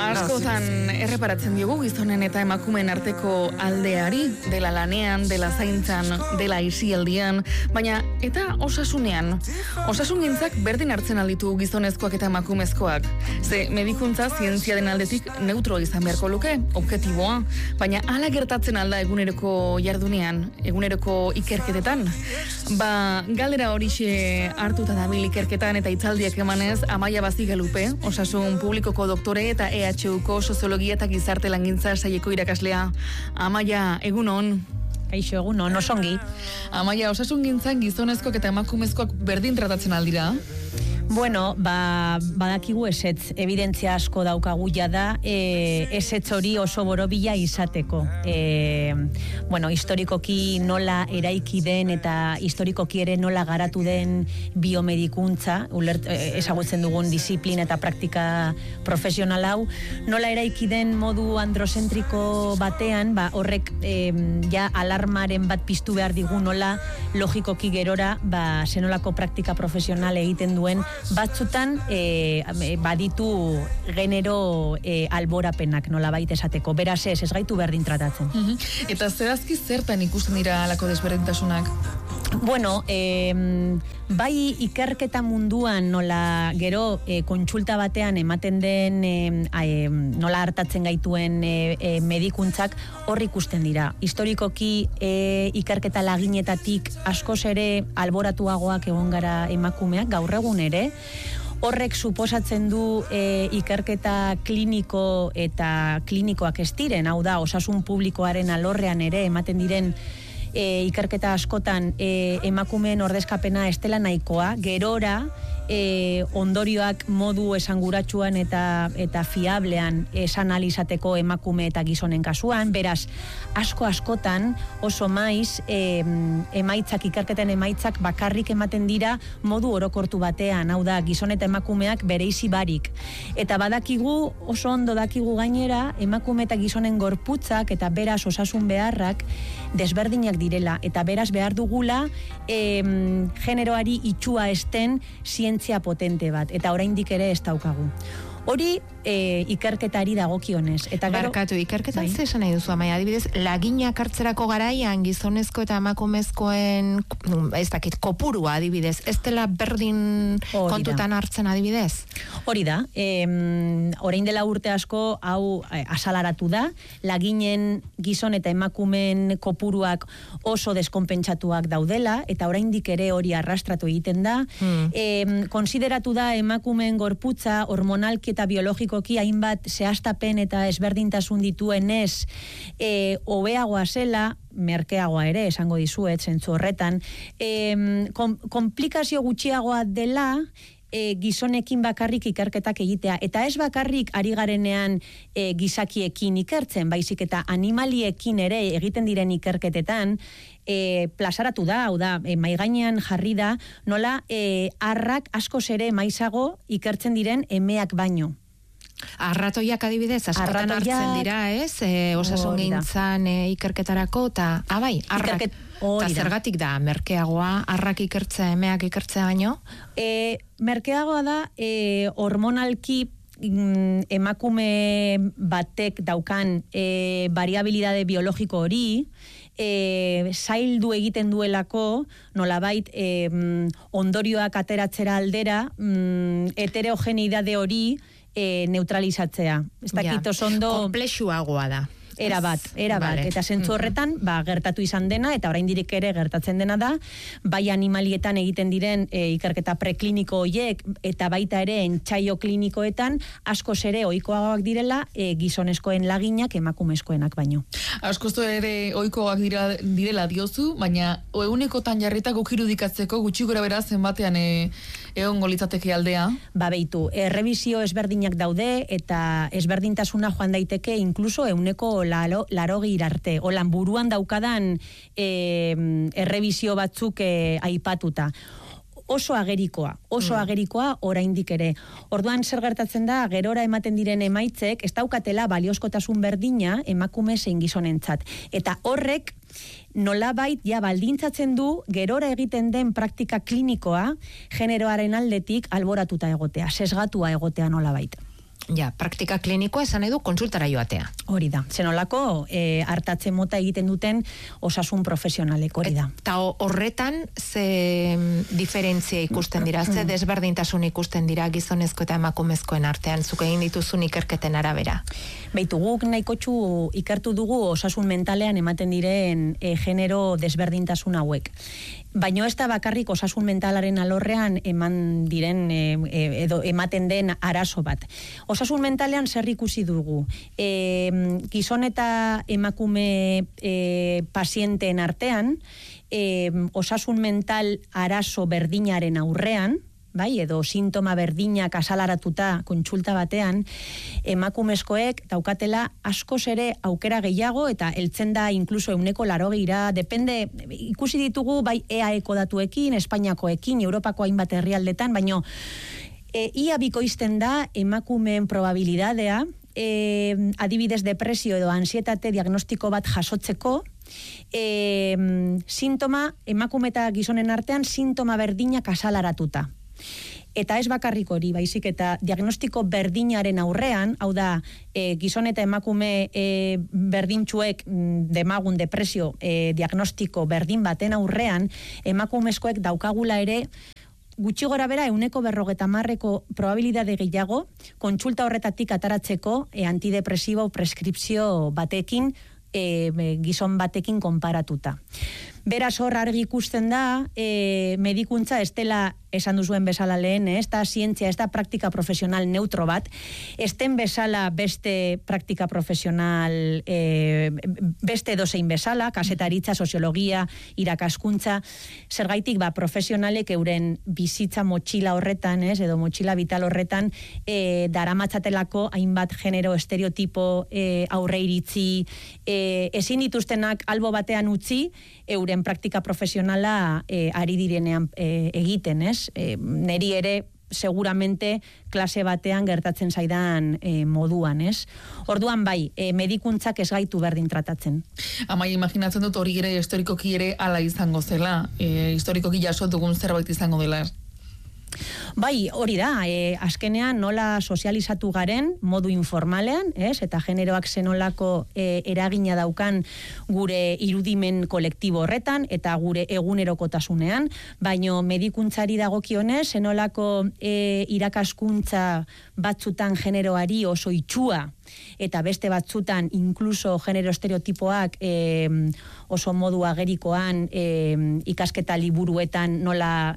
Askotan erreparatzen diogu gizonen eta emakumeen arteko aldeari, dela lanean, dela zaintzan, dela isialdian, baina eta osasunean. Osasungintzak berdin hartzen alditu gizonezkoak eta emakumezkoak. Ze medikuntza zientzia den aldetik neutro izan beharko luke, objektiboa, baina hala gertatzen alda eguneroko jardunean, eguneroko ikerketetan. Galdera horixe hartuta dabil ikerketan eta itzaldiak emanez Amaia Bazigalupe, osasun publikoko doktore eta EHUko soziologia eta gizarte langintza saieko irakaslea. Amaia, egunon. Kaixo, egunon, osongi. Amaia, osasungintzan gizonezkoak eta emakumezkoak berdin tratatzen aldira? Bueno, badakigu esetz, evidentzia asko daukagu jada, esetz hori oso borobila izateko. Historikoki nola eraiki den eta historikoki ere nola garatu den biomedikuntza, ezagutzen dugun disiplina eta praktika profesional hau, nola eraiki den modu androzentriko batean, horrek ja alarmaren bat piztu behar digu nola logikoki gerora, zenolako praktika profesional egiten duen, batzutan baditu genero alborapenak nola baita esateko. Beraz ez gaitu berdin tratatzen. Eta zehazki zertan ikusten dira alako desberdintasunak? Bueno, bai ikerketa munduan nola gero kontsulta batean ematen den nola hartatzen gaituen medikuntzak hor ikusten dira. Historikoki ikerketa laginetatik askoz ere alboratuagoak egon gara emakumeak gaur egun ere. Horrek suposatzen du ikerketa kliniko eta klinikoak ez diren, hau da, osasun publikoaren alorrean ere ematen diren ikerketa askotan emakumeen ordezkapena estela nahikoa, gerora ondorioak modu esanguratsuan eta fiablean esanalizateko emakume eta gizonen kasuan, beraz, askotan oso maiz emaitzak, ikerketen emaitzak bakarrik ematen dira modu orokortu batean, hau da, gizon eta emakumeak bereizi barik. Eta badakigu, oso ondo dakigu gainera, emakume eta gizonen gorputzak eta beraz osasun beharrak desberdinak direla, eta beraz behar dugula generoari itxua esten zientzia potente bat, eta oraindik ere ez daukagu. Hori ikerketari dagokionez. Barkatu, ikerketan ze esan nahi duzu, Amaia, adibidez, laginak hartzerako garaian gizonezko eta emakumezkoen kopurua adibidez, ez dela berdin kontutan hartzen adibidez? Hori da, orain dela urte asko hau azalaratu da, laginen gizon eta emakumeen kopuruak oso deskonpentsatuak daudela, eta oraindik ere hori arrastratu egiten da. Konsideratu da emakumeen gorputza hormonalki eta biologikoki hainbat zehaztapen eta ezberdintasun dituenez hobeagoa zela, merkeagoa ere, esango dizuet, zentzu horretan, komplikazio gutxiagoa dela gizonekin bakarrik ikerketak egitea, eta ez bakarrik ari garenean gizakiekin ikertzen, baizik eta animaliekin ere egiten diren ikerketetan plazaratu da, hau da, maigainean jarri da, nola arrak askoz ere maizago ikertzen diren emeak baino. Arratoiak adibidez, askotan hartzen dira, ez? Osasungintzan ikerketarako, eta arrak. Eta zergatik da, merkeagoa, arrak ikertzea, emeak ikertzea baino? Merkeagoa da, hormonalki emakume batek daukan variabilidade biologiko hori, zaildu egiten duelako, nolabait ondorioak ateratzera aldera, heterogeneidade hori neutralizatzea. Ez dakit oso ondo... Komplexuagoa da. Erabat. Eta zentzu horretan, gertatu izan dena, eta oraindik ere gertatzen dena da, bai animalietan egiten diren ikerketa prekliniko horiek, eta baita ere entsaio klinikoetan, askoz ere ohikoagoak direla gizonezkoen laginak emakumezkoenak baino. Askoz ere ohikoagoak direla diozu, baina egunekotan jarrita guk irudikatzeko gutxi gora bera zenbatean egongo litzateke aldea? Beitu, errebisio ezberdinak daude, eta ezberdintasuna joan daiteke inkluso eguneko 80 arte. Holan buruan daukadan errebisio batzuk aipatuta. Oso agerikoa oraindik ere. Orduan zer gertatzen da, gerora ematen diren emaitzek, ez daukatela baliozkotasun berdina emakume zein gizonentzat. Eta horrek nolabait baldintzatzen du gerora egiten den praktika klinikoa generoaren aldetik alboratuta egotea, sesgatua egotea nolabait. Ja, praktika klinikoa esan edu kontsultara joatea. Hori da, zenolako hartatze mota egiten duten osasun profesionalek, hori da. Eta horretan, ze diferentzia ikusten dira, ze desberdintasun ikusten dira gizonezko eta emakumezkoen artean, zuk egin dituzun ikerketen arabera? Beitu, guk nahikotxu ikertu dugu osasun mentalean ematen diren genero desberdintasun hauek. Baina ez da bakarrik osasun mentalaren alorrean ematen den arazo bat. Osasun mentalean zer ikusi dugu. Gizon eta emakume pazienteen artean, osasun mental arazo berdinaren aurrean, bai, edo sintoma berdinak azalaratuta kontsulta batean, emakumezkoek daukatela askoz ere aukera gehiago eta heltzen da inkluso 80%, depende, ikusi ditugu bai EAEko datuekin, Espainiakoekin, Europako hainbat herrialdetan, baino ia bikoizten da emakumeen probabilidadea, adibidez depresio edo ansietate diagnostiko bat jasotzeko, sintoma, emakume eta gizonen artean sintoma berdinak azalaratuta. Eta ez bakarrik hori, baizik eta diagnostiko berdinaren aurrean, hau da, gizon eta emakume berdintxuek demagun depresio diagnostiko berdin baten aurrean, emakumezkoek daukagula ere gutxi gora bera 50% probabilidade gehiago kontsulta horretatik ataratzeko antidepresibo preskripzio batekin, gizon batekin konparatuta. Beraz hor argi ikusten da, medikuntza ez dela esan duzuen bezala lehen, ez da zientzia, ez da praktika profesional neutro bat, ez den bezala beste praktika profesional, beste dozein bezala, kasetaritza, soziologia, irakaskuntza, zergaitik profesionalek euren bizitza motxila horretan, edo motxila vital horretan, daramatzatelako hainbat genero estereotipo aurre iritzi, ezin dituztenak albo batean utzi, euren praktika profesionala ari direnean egiten, ez? Neri ere seguramente klase batean gertatzen zaidan moduan, ez? Orduan bai, medikuntzak ez gaitu berdin tratatzen. Amai, imaginatzen dut hori ere historikoki ere ala izango zela, historikoki jaso dugun zerbait izango dela. Bai, hori da, azkenean nola sozializatu garen modu informalean, eta generoak zenolako eragina daukan gure irudimen kolektibo horretan eta gure egunerokotasunean, baino medikuntzari dagokionez zenolako irakaskuntza batzutan generoari oso itxua eta beste batzutan inkluso genero estereotipoak oso modu agerikoan ikasketa liburuetan nola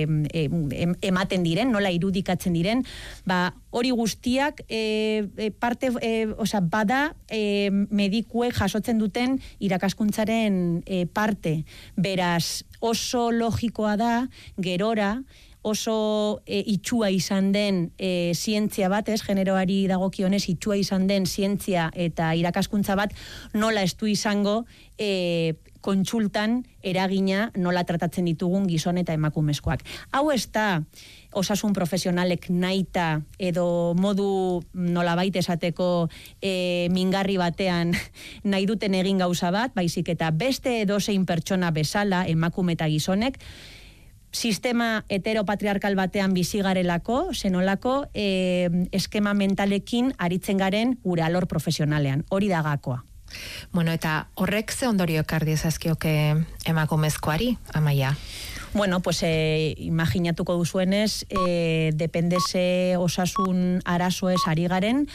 ematen diren, nola irudikatzen diren, hori guztiak parte, bada medikuek jasotzen duten irakaskuntzaren parte. Beraz, oso logikoa da, gerora, oso itxua izan den zientzia bat, generoari dagokionez itxua izan den zientzia eta irakaskuntza bat, nola ez du izango kontsultan eragina nola tratatzen ditugun gizon eta emakumezkoak. Hau ez da osasun profesionalek nahita edo modu nolabait esateko mingarri batean nahi duten egin gauza bat, baizik eta beste edozein pertsona bezala emakume eta gizonek, sistema heteropatriarkal batean bizigarelako, zenolako eskema mentalekin aritzen garen gure alor profesionalean. Hori da gakoa. Bueno, eta horrek ze ondorio ekarri ezazkioke emakumezkoari, Amaia? Bueno, pues imaginatuko duzuenez, depende ze osasun arazoez ari garen,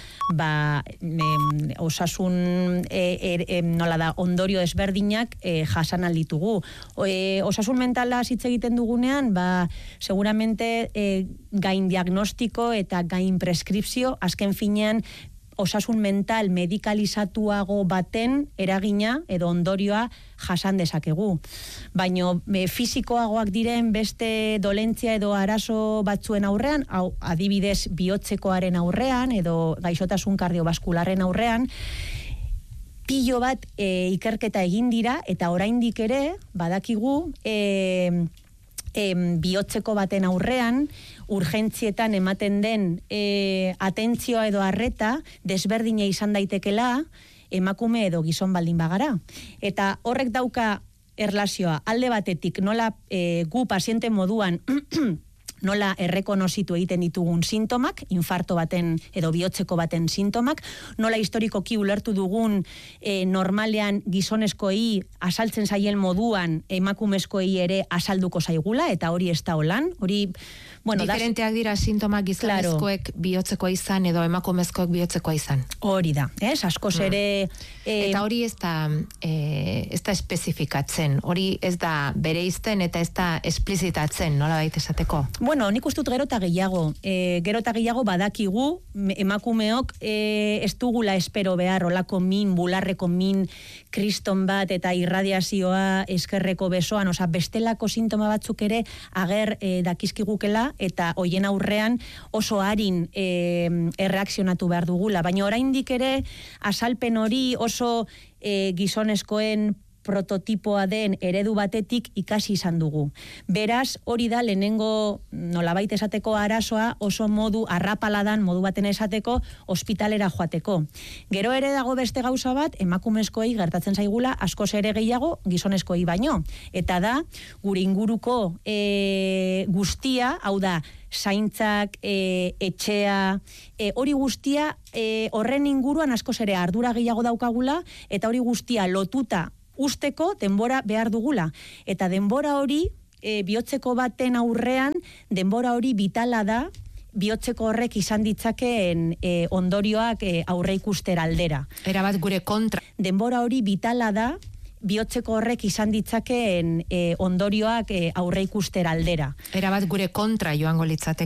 osasun nola da, ondorio ezberdinak jasan alditugu. Osasun mentala hitz egiten dugunean, seguramente gain diagnostiko eta gain preskripzio, azken finean, osasun mental medikalizatuago baten eragina edo ondorioa jasan dezakegu. Baino fisikoagoak diren beste dolentzia edo arazo batzuen aurrean, adibidez bihotzekoaren aurrean edo gaixotasun kardiobaskularren aurrean, pilo bat ikerketa egin dira eta oraindik ere badakigu bihotzeko baten aurrean, urgentzietan ematen den atentzioa edo arreta desberdina izan daitekela emakume edo gizon baldin bagara. Eta horrek dauka erlazioa alde batetik nola gu paziente moduan nola errekonozitu egiten ditugun sintomak, infarto baten edo bihotzeko baten sintomak, nola historikoki ulertu dugun normalean gizonezkoei asaltzen zaien moduan emakumezkoei ere asalduko zaigula, eta hori ez da holan, hori... Bueno, diferenteak dira sintomak gizonezkoek bihotzekoa izan edo emakumezkoek bihotzekoa izan. Hori da, askoz ere... Eta hori ez da espezifikatzen, hori ez da bereizten eta ez da esplizitatzen, nola baita esateko? Bueno, nik ustut gero eta gehiago badakigu, emakumeok ez dugula espero behar olako bularreko kriston bat eta irradiazioa eskerreko besoan, bestelako sintoma batzuk ere ager dakizkigukela eta hoien aurrean oso arin erreakzionatu behar dugula. Baina oraindik ere azalpen hori oso gizonezkoen prototipoa den eredu batetik ikasi izan dugu. Beraz, hori da lehenengo nolabait esateko arazoa oso modu arrapaladan, modu baten esateko, ospitalera joateko. Gero ere dago beste gauza bat, emakumezkoei gertatzen zaigula askoz ere gehiago gizonezkoei baino. Eta da, gure inguruko guztia, hau da, zaintzak, etxea, hori guztia horren inguruan askoz ere ardura gehiago daukagula, eta hori guztia lotuta usteko denbora behar dugula. Eta denbora hori, bihotzeko baten aurrean, denbora hori vitala da, bihotzeko horrek izan ditzakeen ondorioak aurre ikustera aldera. Erabat gure kontra. Denbora hori vitala da, bihotzeko horrek izan ditzakeen ondorioak aurre ikustera aldera. Erabat gure kontra joango litzateke.